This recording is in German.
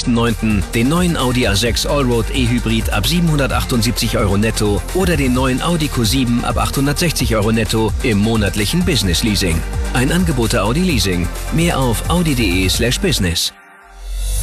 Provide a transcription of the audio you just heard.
31.09. den neuen Audi A6 Allroad E-Hybrid ab 778 € netto oder den neuen Audi Q7 ab 860 € netto im monatlichen Business Leasing. Ein Angebot der Audi Leasing. Mehr auf audi.de/business.